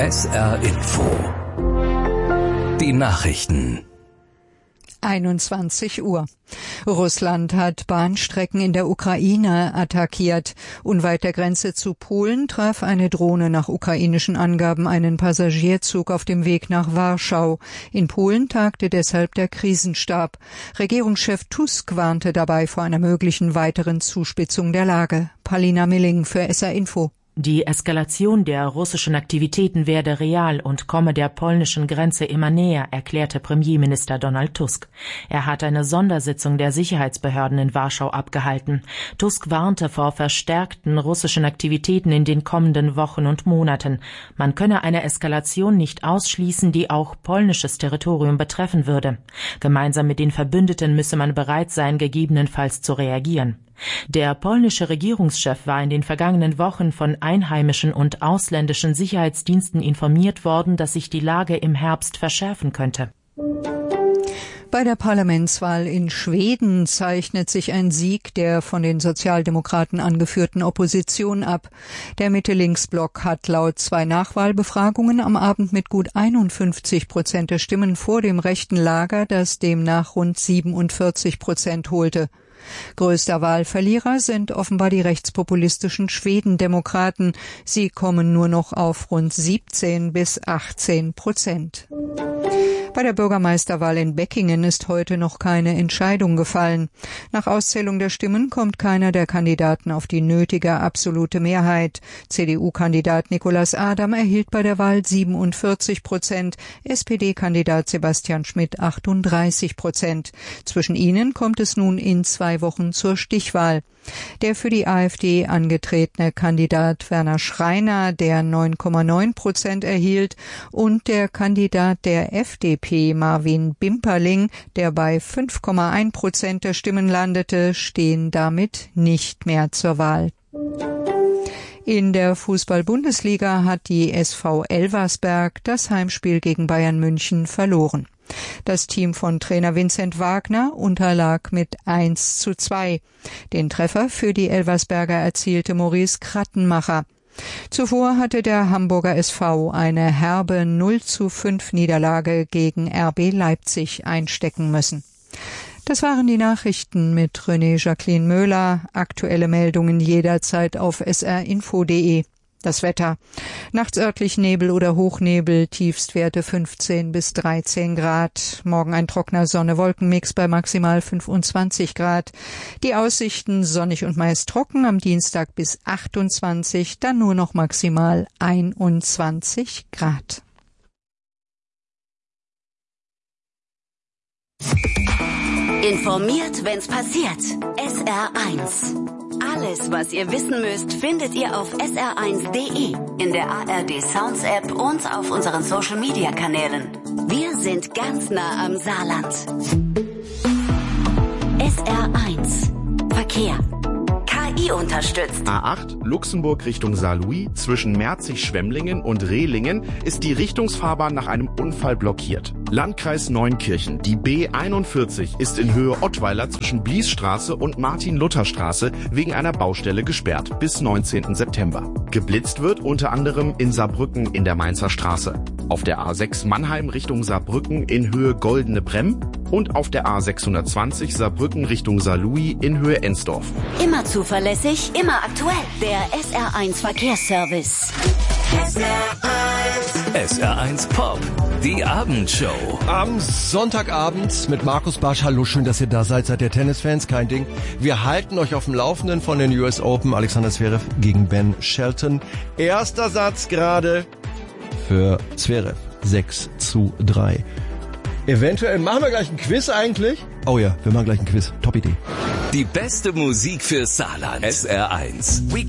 SR Info. Die Nachrichten. 21 Uhr. Russland hat Bahnstrecken in der Ukraine attackiert. Unweit der Grenze zu Polen traf eine Drohne nach ukrainischen Angaben einen Passagierzug auf dem Weg nach Warschau. In Polen tagte deshalb der Krisenstab. Regierungschef Tusk warnte dabei vor einer möglichen weiteren Zuspitzung der Lage. Palina Milling für SR Info. Die Eskalation der russischen Aktivitäten werde real und komme der polnischen Grenze immer näher, erklärte Premierminister Donald Tusk. Er hat eine Sondersitzung der Sicherheitsbehörden in Warschau abgehalten. Tusk warnte vor verstärkten russischen Aktivitäten in den kommenden Wochen und Monaten. Man könne eine Eskalation nicht ausschließen, die auch polnisches Territorium betreffen würde. Gemeinsam mit den Verbündeten müsse man bereit sein, gegebenenfalls zu reagieren. Der polnische Regierungschef war in den vergangenen Wochen von einheimischen und ausländischen Sicherheitsdiensten informiert worden, dass sich die Lage im Herbst verschärfen könnte. Bei der Parlamentswahl in Schweden zeichnet sich ein Sieg der von den Sozialdemokraten angeführten Opposition ab. Der Mitte-Links-Block hat laut 2 Nachwahlbefragungen am Abend mit gut 51% der Stimmen vor dem rechten Lager, das demnach rund 47% holte. Größter Wahlverlierer sind offenbar die rechtspopulistischen Schwedendemokraten. Sie kommen nur noch auf rund 17-18%. Bei der Bürgermeisterwahl in Beckingen ist heute noch keine Entscheidung gefallen. Nach Auszählung der Stimmen kommt keiner der Kandidaten auf die nötige absolute Mehrheit. CDU-Kandidat Nicolas Adam erhielt bei der Wahl 47%, SPD-Kandidat Sebastian Schmidt 38%. Zwischen ihnen kommt es nun in 2 Wochen zur Stichwahl. Der für die AfD angetretene Kandidat Werner Schreiner, der 9,9% erhielt, und der Kandidat der FDP Marvin Bimperling, der bei 5,1% der Stimmen landete, stehen damit nicht mehr zur Wahl. In der Fußball-Bundesliga hat die SV Elversberg das Heimspiel gegen Bayern München verloren. Das Team von Trainer Vincent Wagner unterlag mit 1:2. Den Treffer für die Elversberger erzielte Maurice Krattenmacher. Zuvor hatte der Hamburger SV eine herbe 0:5 Niederlage gegen RB Leipzig einstecken müssen. Das waren die Nachrichten mit René Jacqueline Möhler. Aktuelle Meldungen jederzeit auf srinfo.de. Das Wetter. Nachts örtlich Nebel oder Hochnebel, Tiefstwerte 15 bis 13 Grad. Morgen ein trockener Sonne-Wolken-Mix bei maximal 25 Grad. Die Aussichten sonnig und meist trocken, am Dienstag bis 28, dann nur noch maximal 21 Grad. Informiert, wenn's passiert. SR1. Alles, was ihr wissen müsst, findet ihr auf sr1.de, in der ARD Sounds App und auf unseren Social Media Kanälen. Wir sind ganz nah am Saarland. SR1 Verkehr. KI unterstützt. A8 Luxemburg Richtung Saarlouis zwischen Merzig-Schwemmlingen und Rehlingen ist die Richtungsfahrbahn nach einem Unfall blockiert. Landkreis Neunkirchen. Die B41 ist in Höhe Ottweiler zwischen Bliesstraße und Martin-Luther-Straße wegen einer Baustelle gesperrt bis 19. September. Geblitzt wird unter anderem in Saarbrücken in der Mainzer Straße. Auf der A6 Mannheim Richtung Saarbrücken in Höhe Goldene Bremm und auf der A620 Saarbrücken Richtung Saarlouis in Höhe Ensdorf. Immer zuverlässig, immer aktuell. Der SR1 Verkehrsservice. SR1 Pop. Die Abendshow. Am Sonntagabend mit Markus Barsch. Hallo, schön, dass ihr da seid. Seid ihr Tennisfans? Kein Ding. Wir halten euch auf dem Laufenden von den US Open. Alexander Zverev gegen Ben Shelton. Erster Satz gerade für Zverev. 6:3. Eventuell machen wir gleich ein Quiz eigentlich. Oh ja, wir machen gleich ein Quiz. Top Idee. Die beste Musik für Saarland. SR1.